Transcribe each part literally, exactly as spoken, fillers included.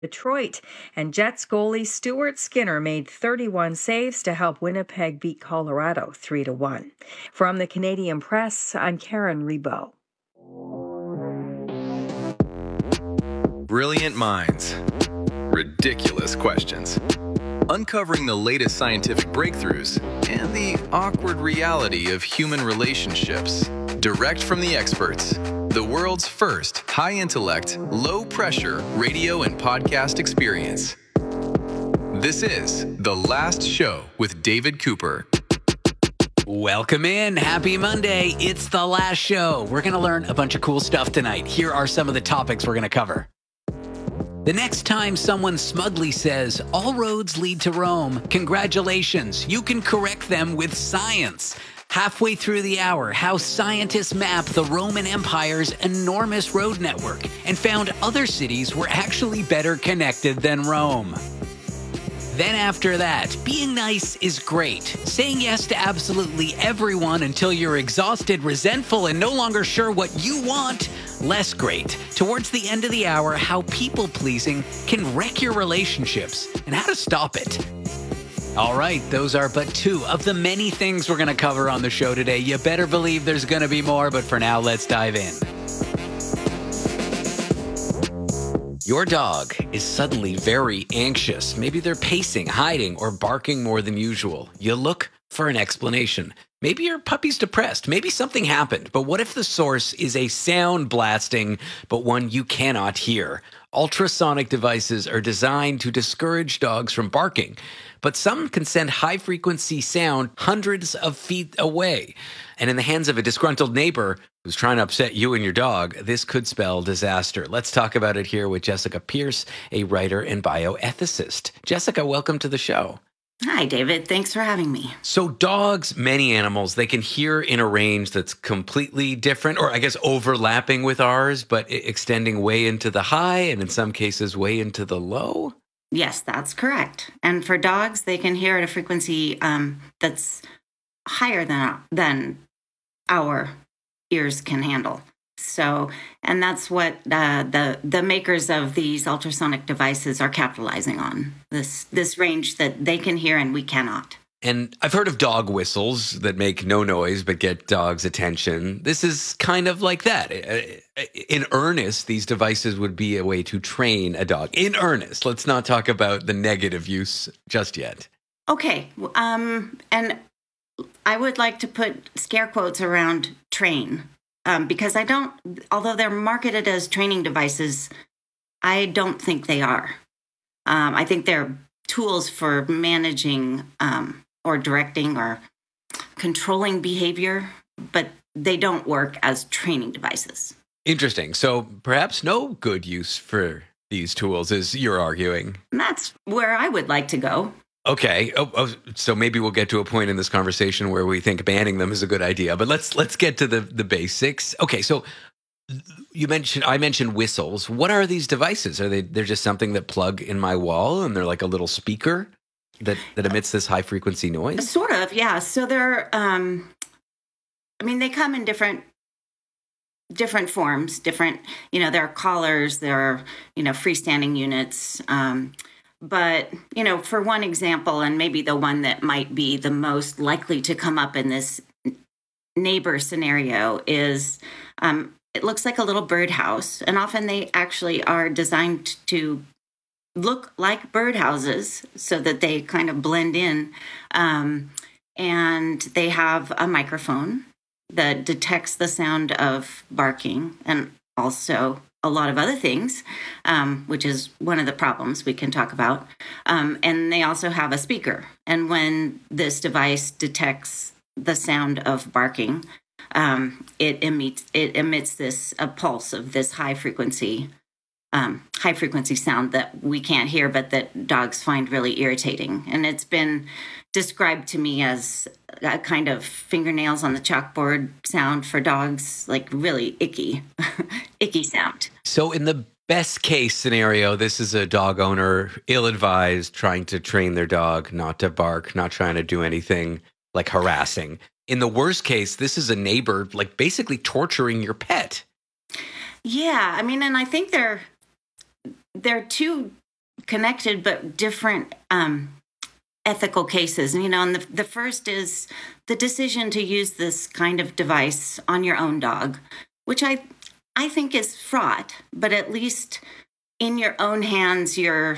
Detroit, and Jets goalie Stuart Skinner made thirty-one saves to help Winnipeg beat Colorado three to one. From the Canadian Press, I'm Karen Rebo. Brilliant minds. Ridiculous questions. Uncovering the latest scientific breakthroughs and the awkward reality of human relationships. Direct from the experts. The world's first high-intellect, low-pressure radio and podcast experience. This is The Last Show with David Cooper. Welcome in. Happy Monday. It's The Last Show. We're going to learn a bunch of cool stuff tonight. Here are some of the topics we're going to cover. The next time someone smugly says, all roads lead to Rome, congratulations, you can correct them with science. Halfway through the hour, how scientists mapped the Roman Empire's enormous road network and found other cities were actually better connected than Rome. Then after that, being nice is great. Saying yes to absolutely everyone until you're exhausted, resentful, and no longer sure what you want, less great. Towards the end of the hour, how people-pleasing can wreck your relationships and how to stop it. All right, those are but two of the many things we're going to cover on the show today. You better believe there's going to be more, but for now, let's dive in. Your dog is suddenly very anxious. Maybe they're pacing, hiding, or barking more than usual. You look for an explanation. Maybe your puppy's depressed. Maybe something happened. But what if the source is a sound blasting, but one you cannot hear? Ultrasonic devices are designed to discourage dogs from barking, but some can send high-frequency sound hundreds of feet away. And in the hands of a disgruntled neighbor who's trying to upset you and your dog, this could spell disaster. Let's talk about it here with Jessica Pierce, a writer and bioethicist. Jessica, welcome to the show. Hi, David. Thanks for having me. So dogs, many animals, they can hear in a range that's completely different, or I guess overlapping with ours, but extending way into the high and in some cases way into the low? Yes, that's correct. And for dogs, they can hear at a frequency um, that's higher than than our ears can handle. So, and that's what uh, the the makers of these ultrasonic devices are capitalizing on, this this range that they can hear and we cannot. And I've heard of dog whistles that make no noise but get dogs' attention. This is kind of like that. In earnest, these devices would be a way to train a dog. In earnest, let's not talk about the negative use just yet. Okay, um, and I would like to put scare quotes around train. Um, because I don't, although they're marketed as training devices, I don't think they are. Um, I think they're tools for managing um, or directing or controlling behavior, but they don't work as training devices. Interesting. So perhaps no good use for these tools, as you're arguing. And that's where I would like to go. Okay, oh, oh, so maybe we'll get to a point in this conversation where we think banning them is a good idea. But let's let's get to the, the basics. Okay, so you mentioned I mentioned whistles. What are these devices? Are they they're just something that plug in my wall and they're like a little speaker that, that emits this high frequency noise? Sort of, yeah. So they're, um, I mean, they come in different different forms. Different, you know, there are collars, there are you know freestanding units. Um, But, you know, for one example, and maybe the one that might be the most likely to come up in this neighbor scenario is um, it looks like a little birdhouse. And often they actually are designed to look like birdhouses so that they kind of blend in. Um, and they have a microphone that detects the sound of barking and also a lot of other things, um, which is one of the problems we can talk about. Um, and they also have a speaker. And when this device detects the sound of barking, um, it emits it emits this a pulse of this high frequency um, high frequency sound that we can't hear, but that dogs find really irritating. And it's been described to me as a kind of fingernails on the chalkboard sound for dogs, like really icky, icky sound. So in the best case scenario, this is a dog owner, ill-advised, trying to train their dog not to bark, not trying to do anything like harassing. In the worst case, this is a neighbor, like basically torturing your pet. Yeah, I mean, and I think they're they're two connected but different um, ethical cases. You know, and the, the first is the decision to use this kind of device on your own dog, which I I think is fraught, but at least in your own hands, you're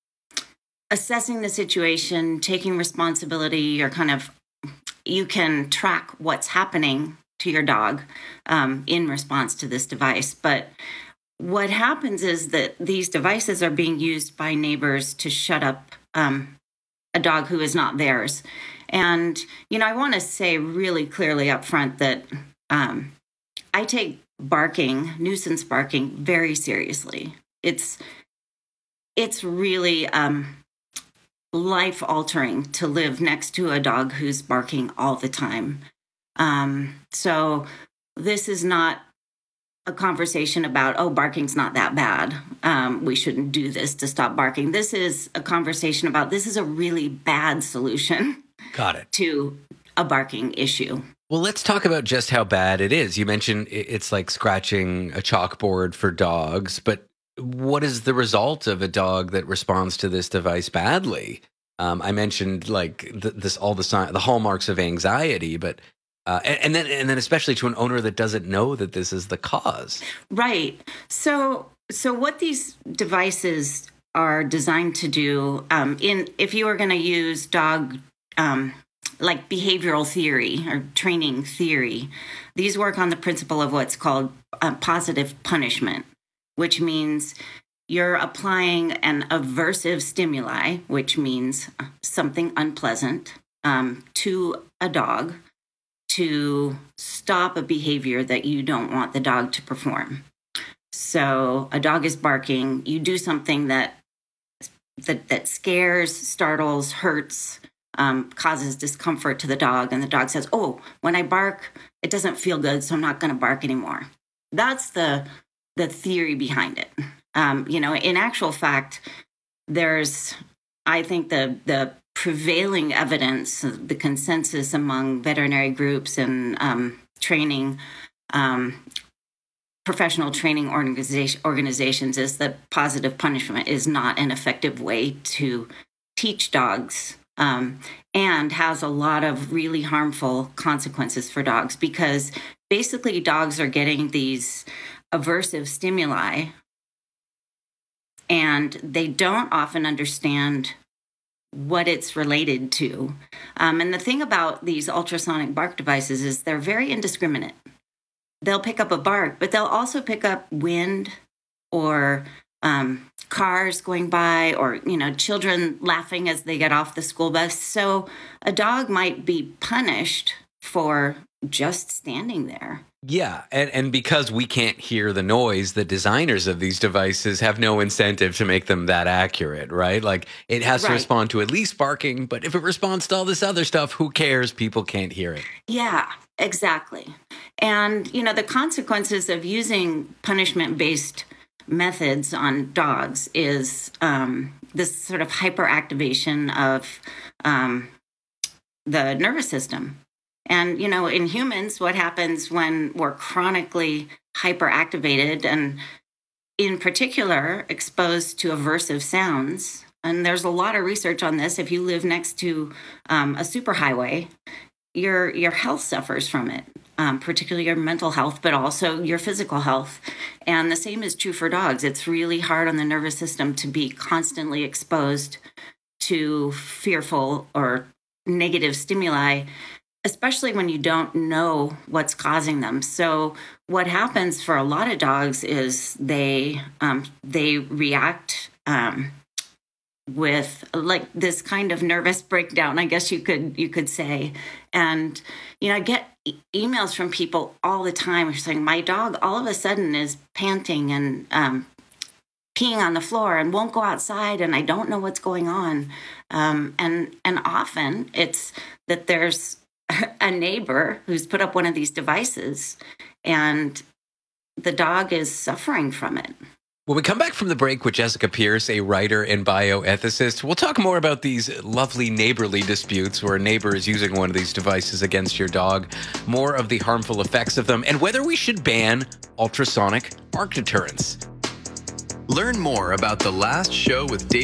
assessing the situation, taking responsibility, you're kind of, you can track what's happening to your dog um, in response to this device. But what happens is that these devices are being used by neighbors to shut up um, a dog who is not theirs. And, you know, I want to say really clearly up front that um, I take barking, nuisance barking, very seriously. It's it's really um, life-altering to live next to a dog who's barking all the time. Um, so this is not a conversation about, oh, barking's not that bad. Um, we shouldn't do this to stop barking. This is a conversation about this is a really bad solution. Got it. To a barking issue. Well, let's talk about just how bad it is. You mentioned it's like scratching a chalkboard for dogs, but what is the result of a dog that responds to this device badly? Um, I mentioned like th- this, all the sign, the hallmarks of anxiety, but uh, and, and then and then especially to an owner that doesn't know that this is the cause. Right. So so what these devices are designed to do, um, in if you are going to use dog. Um, like behavioral theory or training theory, these work on the principle of what's called uh, positive punishment, which means you're applying an aversive stimuli, which means something unpleasant, um, to a dog to stop a behavior that you don't want the dog to perform. So a dog is barking, you do something that that, that scares, startles, hurts, Um, causes discomfort to the dog, and the dog says, oh, when I bark, it doesn't feel good, so I'm not going to bark anymore. That's the the theory behind it. Um, you know, in actual fact, there's, I think, the the prevailing evidence, the consensus among veterinary groups and um, training, um, professional training organization, organizations is that positive punishment is not an effective way to teach dogs. Um, and has a lot of really harmful consequences for dogs, because basically dogs are getting these aversive stimuli and they don't often understand what it's related to. Um, and the thing about these ultrasonic bark devices is they're very indiscriminate. They'll pick up a bark, but they'll also pick up wind or um, cars going by, or, you know, children laughing as they get off the school bus. So a dog might be punished for just standing there. Yeah, and, and because we can't hear the noise, the designers of these devices have no incentive to make them that accurate, right? Like, it has Right. to respond to at least barking, but if it responds to all this other stuff, who cares? People can't hear it. Yeah, exactly. And, you know, the consequences of using punishment-based methods on dogs is um, this sort of hyperactivation of um, the nervous system. And, you know, in humans, what happens when we're chronically hyperactivated and in particular exposed to aversive sounds? And there's a lot of research on this. If you live next to um, a superhighway, your your health suffers from it, um, particularly your mental health, but also your physical health. And the same is true for dogs. It's really hard on the nervous system to be constantly exposed to fearful or negative stimuli, especially when you don't know what's causing them. So what happens for a lot of dogs is they um, they react um, with like this kind of nervous breakdown, I guess you could you could say. And, you know, I get e- emails from people all the time who are saying, my dog all of a sudden is panting and um, peeing on the floor and won't go outside, and I don't know what's going on. Um, and and often it's that there's a neighbor who's put up one of these devices and the dog is suffering from it. When we come back from the break with Jessica Pierce, a writer and bioethicist, we'll talk more about these lovely neighborly disputes where a neighbor is using one of these devices against your dog, more of the harmful effects of them, and whether we should ban ultrasonic bark deterrents. Learn more about The Last Show with David